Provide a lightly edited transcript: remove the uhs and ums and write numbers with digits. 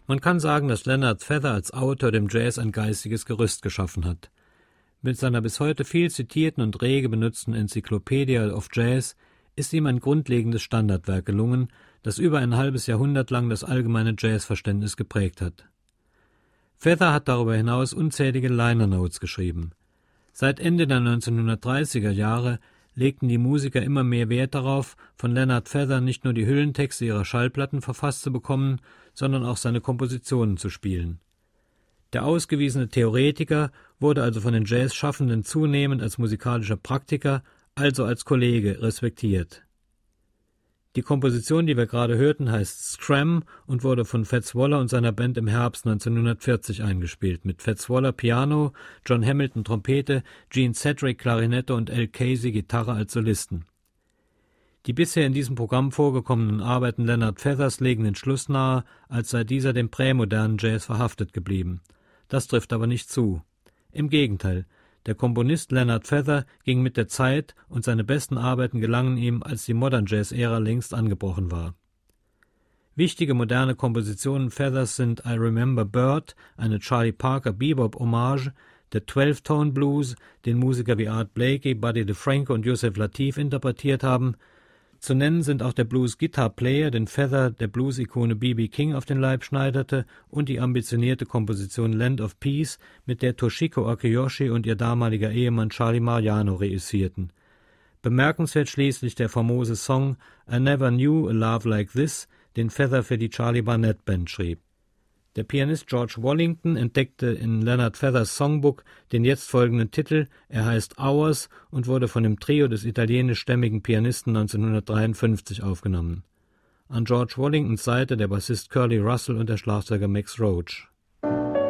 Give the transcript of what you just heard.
Man kann sagen, dass Leonard Feather als Autor dem Jazz ein geistiges Gerüst geschaffen hat. Mit seiner bis heute viel zitierten und rege benutzten Encyclopedia of Jazz ist ihm ein grundlegendes Standardwerk gelungen, das über ein halbes Jahrhundert lang das allgemeine Jazzverständnis geprägt hat. Feather hat darüber hinaus unzählige Liner Notes geschrieben. Seit Ende der 1930er Jahre legten die Musiker immer mehr Wert darauf, von Leonard Feather nicht nur die Hüllentexte ihrer Schallplatten verfasst zu bekommen, sondern auch seine Kompositionen zu spielen. Der ausgewiesene Theoretiker wurde also von den Jazzschaffenden zunehmend als musikalischer Praktiker, also als Kollege, respektiert. Die Komposition, die wir gerade hörten, heißt Scram und wurde von Fats Waller und seiner Band im Herbst 1940 eingespielt, mit Fats Waller Piano, John Hamilton Trompete, Gene Cedric Klarinette und Al Casey Gitarre als Solisten. Die bisher in diesem Programm vorgekommenen Arbeiten Leonard Feathers legen den Schluss nahe, als sei dieser dem prämodernen Jazz verhaftet geblieben. Das trifft aber nicht zu. Im Gegenteil, der Komponist Leonard Feather ging mit der Zeit und seine besten Arbeiten gelangen ihm, als die Modern Jazz-Ära längst angebrochen war. Wichtige moderne Kompositionen Feathers sind I Remember Bird, eine Charlie Parker Bebop-Hommage, der 12-Tone Blues, den Musiker wie Art Blakey, Buddy DeFranco und Yusef Lateef interpretiert haben. Zu nennen sind auch der Blues-Guitar-Player, den Feather der Blues-Ikone B.B. King auf den Leib schneiderte, und die ambitionierte Komposition Land of Peace, mit der Toshiko Akiyoshi und ihr damaliger Ehemann Charlie Mariano reüssierten. Bemerkenswert schließlich der famose Song I Never Knew a Love Like This, den Feather für die Charlie Barnett Band schrieb. Der Pianist George Wallington entdeckte in Leonard Feathers Songbook den jetzt folgenden Titel, er heißt Hours und wurde von dem Trio des italienischstämmigen Pianisten 1953 aufgenommen. An George Wallingtons Seite der Bassist Curly Russell und der Schlagzeuger Max Roach.